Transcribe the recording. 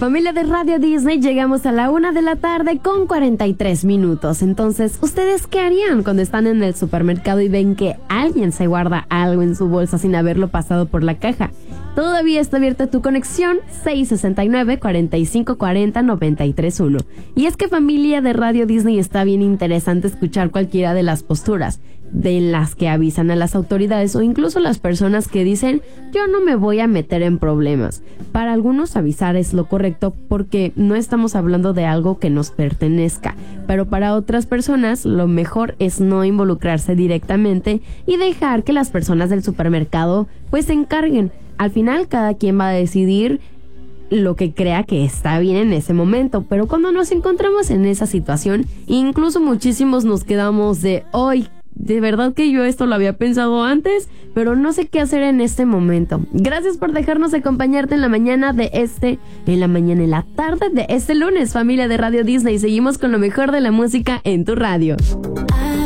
Familia de Radio Disney, llegamos a la 1:43 p.m. Entonces, ¿ustedes qué harían cuando están en el supermercado y ven que alguien se guarda algo en su bolsa sin haberlo pasado por la caja? Todavía está abierta tu conexión 669-4540-931. Y es que, familia de Radio Disney, está bien interesante escuchar cualquiera de las posturas de las que avisan a las autoridades o incluso las personas que dicen yo no me voy a meter en problemas. Para algunos avisar es lo correcto porque no estamos hablando de algo que nos pertenezca, pero para otras personas lo mejor es no involucrarse directamente y dejar que las personas del supermercado pues se encarguen. Al final cada quien va a decidir lo que crea que está bien en ese momento, pero cuando nos encontramos en esa situación, incluso muchísimos nos quedamos de hoy. De verdad que yo esto lo había pensado antes, pero no sé qué hacer en este momento. Gracias por dejarnos acompañarte en la tarde de este lunes, familia de Radio Disney. Seguimos con lo mejor de la música en tu radio.